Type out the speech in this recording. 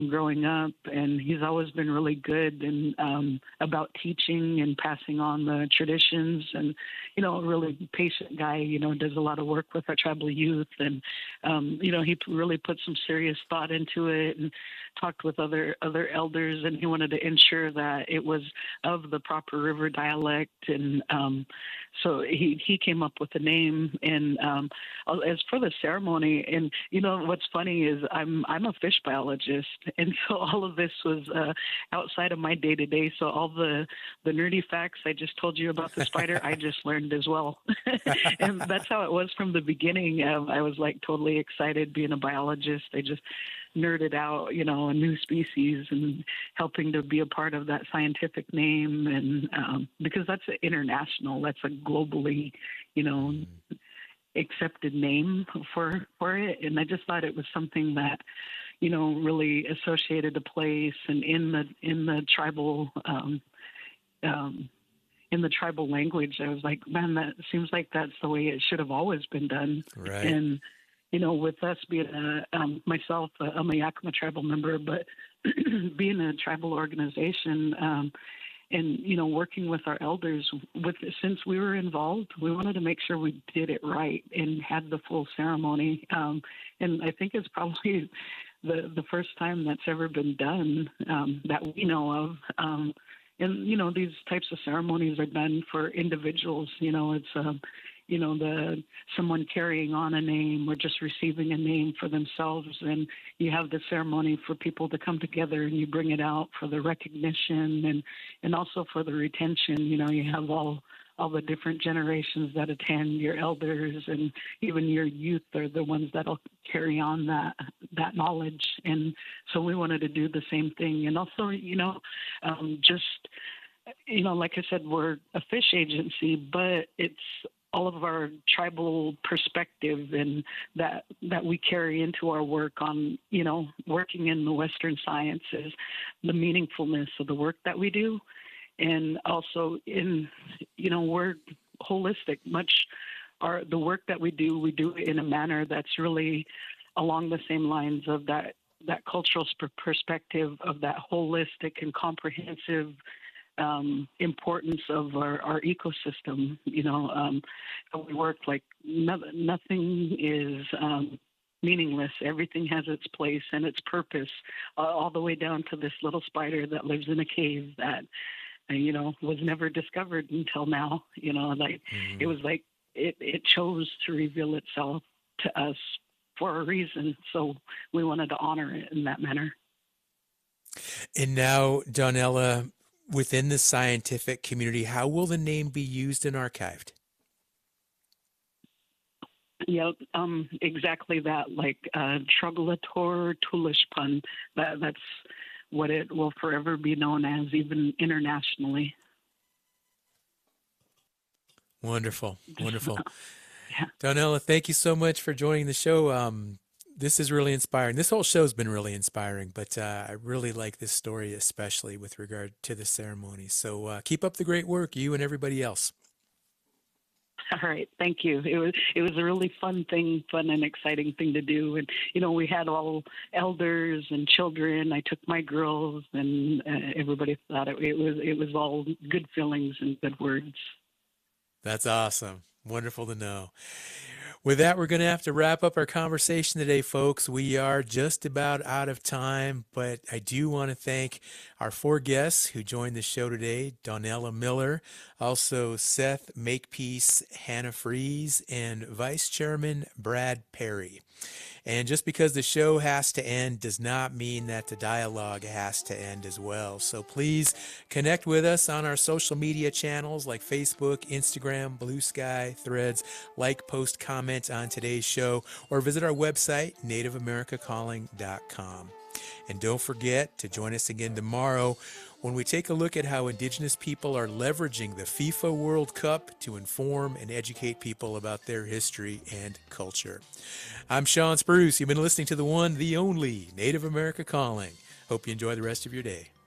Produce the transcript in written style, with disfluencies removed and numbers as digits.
growing up, and he's always been really good and about teaching and passing on the traditions, and a really patient guy. Does a lot of work with our tribal youth, and he really put some serious thought into it and talked with other elders, and he wanted to ensure that it was of the proper river dialect, and so he came up with the name. And as for the ceremony, and what's funny is I'm a fish biologist, and so all of this was outside of my day to day. So all the nerdy facts I just told you about the spider, I just learned as well, and that's how it was from the beginning. I was like totally excited being a biologist. I just nerded out, a new species and helping to be a part of that scientific name, and because that's international, that's a globally, accepted name for it. And I just thought it was something that, really associated the place, and in the tribal in the tribal language, I was like, man, that seems like that's the way it should have always been done. Right. And with us being myself, I'm a Yakima tribal member, but being a tribal organization, and working with our elders, since we were involved, we wanted to make sure we did it right and had the full ceremony. And I think it's probably the first time that's ever been done that we know of. And these types of ceremonies are done for individuals. It's someone carrying on a name or just receiving a name for themselves, and you have the ceremony for people to come together, and you bring it out for the recognition and also for the retention. You have all the different generations that attend, your elders, and even your youth are the ones that'll carry on that knowledge. And so we wanted to do the same thing. And also, like I said, we're a fish agency, but it's all of our tribal perspective and that we carry into our work on, working in the Western sciences, the meaningfulness of the work that we do. And also we're holistic. The work that we do it in a manner that's really along the same lines of that cultural perspective of that holistic and comprehensive importance of our ecosystem. We work like nothing is meaningless. Everything has its place and its purpose, all the way down to this little spider that lives in a cave that was never discovered until now. It was like it chose to reveal itself to us for a reason, so we wanted to honor it in that manner. And now, Donella, within the scientific community, how will the name be used and archived? Yep, exactly that, like Troglodyte tulishpan. That's what it will forever be known as, even internationally. Wonderful, wonderful. Yeah. Donella, thank you so much for joining the show. This is really inspiring. This whole show's been really inspiring, but I really like this story, especially with regard to the ceremony. So keep up the great work, you and everybody else. All right, thank you. It was a really fun and exciting thing to do, and we had all elders and children. I took my girls, and everybody thought it was all good feelings and good words. That's awesome. Wonderful to know. With that, we're going to have to wrap up our conversation today, folks. We are just about out of time, but I do want to thank our 4 guests who joined the show today: Donella Miller, also Seth Makepeace, Hannah Fries, and Vice Chairman Brad Perry. And just because the show has to end does not mean that the dialogue has to end as well. So please connect with us on our social media channels like Facebook, Instagram, Blue Sky, Threads, like, post, comment on today's show, or visit our website, nativeamericacalling.com. And don't forget to join us again tomorrow when we take a look at how Indigenous people are leveraging the FIFA World Cup to inform and educate people about their history and culture. I'm Sean Spruce. You've been listening to the one, the only Native America Calling. Hope you enjoy the rest of your day.